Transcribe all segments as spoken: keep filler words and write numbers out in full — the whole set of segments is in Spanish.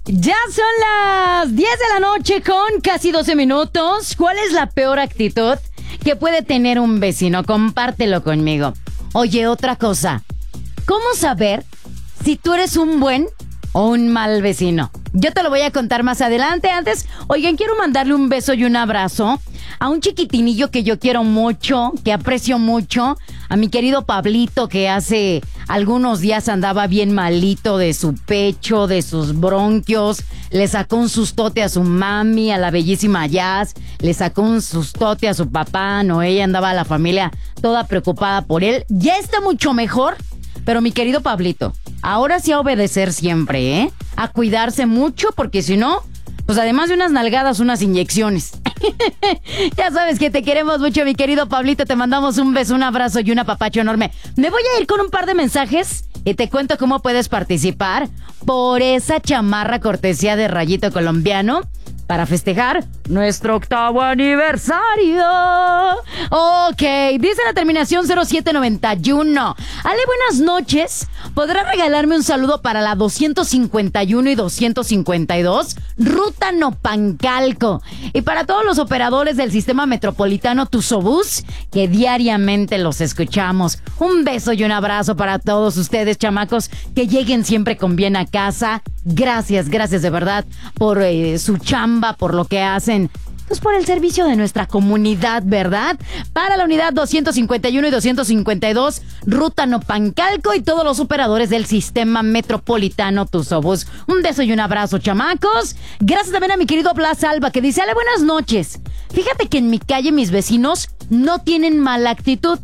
Ya son las diez de la noche con casi doce minutos. ¿Cuál es la peor actitud que puede tener un vecino? Compártelo conmigo. Oye, otra cosa. ¿Cómo saber si tú eres un buen o un mal vecino? Yo te lo voy a contar más adelante. Antes, oigan, quiero mandarle un beso y un abrazo a un chiquitinillo que yo quiero mucho, que aprecio mucho, a mi querido Pablito, que hace algunos días andaba bien malito de su pecho, de sus bronquios. Le sacó un sustote a su mami, a la bellísima Jazz. Le sacó un sustote a su papá. Noé, andaba la familia toda preocupada por él. Ya está mucho mejor, pero mi querido Pablito, ahora sí a obedecer siempre, ¿eh? A cuidarse mucho, porque si no, pues además de unas nalgadas, unas inyecciones. Ya sabes que te queremos mucho, mi querido Pablito. Te mandamos un beso, un abrazo y un apapacho enorme. Me voy a ir con un par de mensajes y te cuento cómo puedes participar por esa chamarra cortesía de Rayito Colombiano para festejar nuestro octavo aniversario. Ok, dice la terminación cero siete noventa y uno. Ale, buenas noches. ¿Podrá regalarme un saludo para la doscientos cincuenta y uno y doscientos cincuenta y dos? Ruta Nopancalco. Y para todos los operadores del sistema metropolitano Tusobús, que diariamente los escuchamos. Un beso y un abrazo para todos ustedes, chamacos, que lleguen siempre con bien a casa. Gracias, gracias de verdad por eh, su chamba, por lo que hacen, pues por el servicio de nuestra comunidad, ¿verdad? Para la unidad doscientos cincuenta y uno y doscientos cincuenta y dos, Ruta Nopancalco, y todos los operadores del sistema metropolitano Tusobús. Un beso y un abrazo, chamacos. Gracias también a mi querido Blas Alba, que dice: Ale, buenas noches. Fíjate que en mi calle mis vecinos no tienen mala actitud.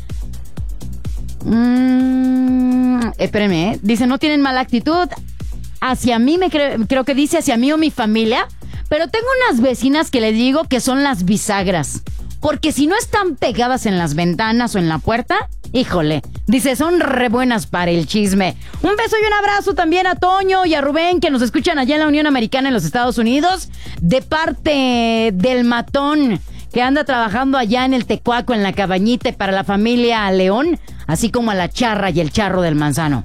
Mm, espérenme, ¿eh? Dice, no tienen mala actitud hacia mí, me cre- creo que dice hacia mí o mi familia, pero tengo unas vecinas que les digo que son las bisagras, porque si no están pegadas en las ventanas o en la puerta, híjole, dice, son re buenas para el chisme. Un beso y un abrazo también a Toño y a Rubén, que nos escuchan allá en la Unión Americana en los Estados Unidos, de parte del Matón, que anda trabajando allá en el Tecuaco, en la Cabañita, para la familia León, así como a la Charra y el Charro del Manzano.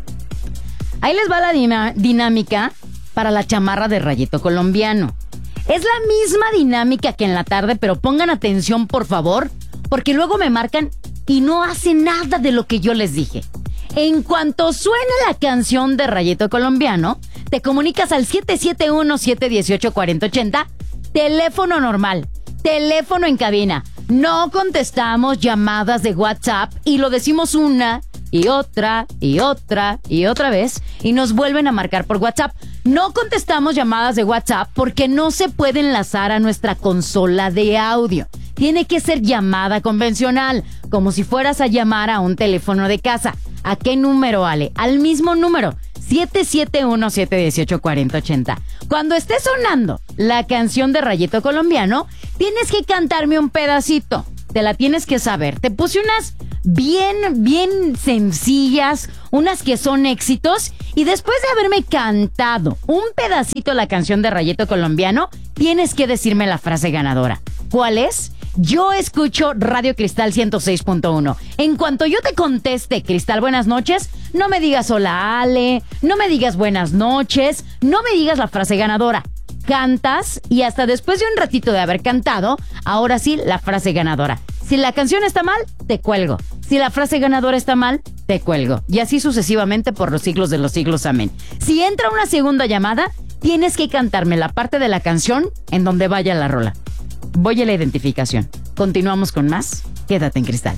Ahí les va la dina- dinámica para la chamarra de Rayito Colombiano. Es la misma dinámica que en la tarde, pero pongan atención, por favor, porque luego me marcan y no hacen nada de lo que yo les dije. En cuanto suene la canción de Rayito Colombiano, te comunicas al siete siete uno, siete uno ocho, cuatro cero ocho cero, teléfono normal, teléfono en cabina. No contestamos llamadas de WhatsApp y lo decimos una y otra, y otra, y otra vez, y nos vuelven a marcar por WhatsApp. No contestamos llamadas de WhatsApp porque no se puede enlazar a nuestra consola de audio. Tiene que ser llamada convencional, como si fueras a llamar a un teléfono de casa. ¿A qué número, Ale? Al mismo número, siete siete uno, siete uno ocho, cuatro cero ocho cero. Cuando esté sonando la canción de Rayito Colombiano, tienes que cantarme un pedacito. Te la tienes que saber. Te puse unas bien, bien sencillas, unas que son éxitos, y después de haberme cantado un pedacito de la canción de Rayito Colombiano, tienes que decirme la frase ganadora. ¿Cuál es? Yo escucho Radio Cristal ciento seis punto uno. En cuanto yo te conteste, Cristal, buenas noches, no me digas hola, Ale, no me digas buenas noches, no me digas la frase ganadora. Cantas y hasta después de un ratito de haber cantado, ahora sí, la frase ganadora. Si la canción está mal, te cuelgo. Si la frase ganadora está mal, te cuelgo. Y así sucesivamente por los siglos de los siglos. Amén. Si entra una segunda llamada, tienes que cantarme la parte de la canción en donde vaya la rola. Voy a la identificación. Continuamos con más. Quédate en Cristal.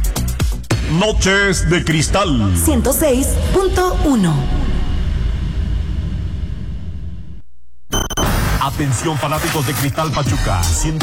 Noches de Cristal ciento seis punto uno. Atención, fanáticos de Cristal Pachuca.